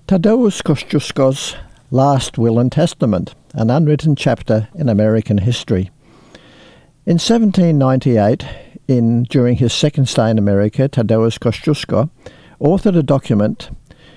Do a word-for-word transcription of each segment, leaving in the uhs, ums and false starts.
Tadeusz Kościuszko's Last Will and Testament, an unwritten chapter in American history. In seventeen ninety-eight, in during his second stay in America, Tadeusz Kościuszko authored a document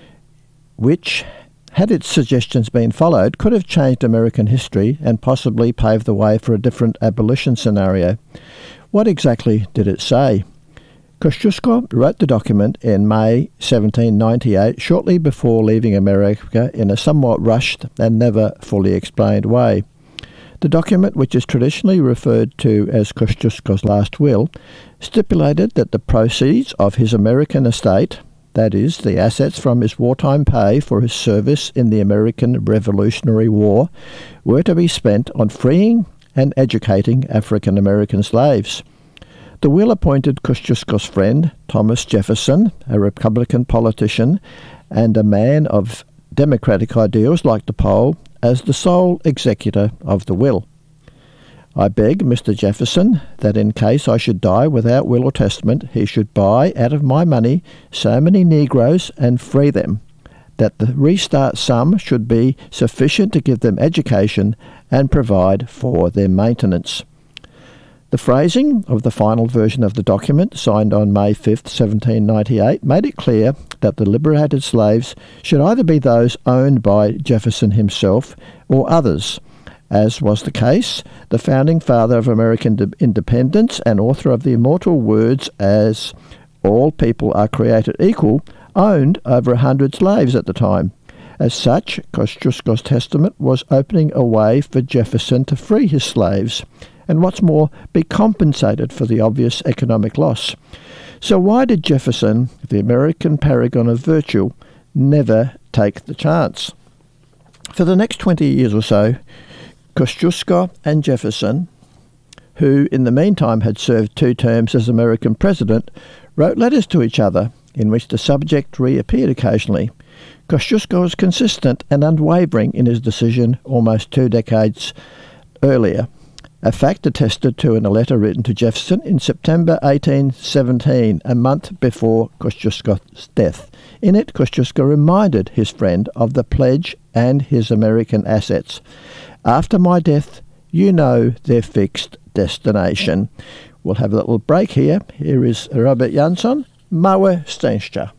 which, had its suggestions been followed, could have changed American history and possibly paved the way for a different abolition scenario. What exactly did it say? Kościuszko wrote the document in May seventeen ninety-eight, shortly before leaving America in a somewhat rushed and never fully explained way. The document, which is traditionally referred to as Kościuszko's Last Will, stipulated that the proceeds of his American estate, that is, the assets from his wartime pay for his service in the American Revolutionary War, were to be spent on freeing and educating African American slaves. The will appointed Kościuszko's friend, Thomas Jefferson, a Republican politician and a man of democratic ideals like the Pole, as the sole executor of the will. I beg Mister Jefferson that in case I should die without will or testament, he should buy out of my money so many Negroes and free them, that the restart sum should be sufficient to give them education and provide for their maintenance. The phrasing of the final version of the document, signed on May fifth, seventeen ninety-eight, made it clear that the liberated slaves should either be those owned by Jefferson himself or others. As was the case, the founding father of American independence and author of the immortal words, as all people are created equal, owned over a hundred slaves at the time. As such, Kościuszko's testament was opening a way for Jefferson to free his slaves, and what's more, be compensated for the obvious economic loss. So why did Jefferson, the American paragon of virtue, never take the chance? For the next twenty years or so, Kościuszko and Jefferson, who in the meantime had served two terms as American president, wrote letters to each other in which the subject reappeared occasionally. Kościuszko was consistent and unwavering in his decision almost two decades earlier, a fact attested to in a letter written to Jefferson in September eighteen seventeen, a month before Kościuszko's death. In it, Kościuszko reminded his friend of the pledge and his American assets. After my death, you know their fixed destination. We'll have a little break here. Here is Robert Jansson, Małe Szczęścia.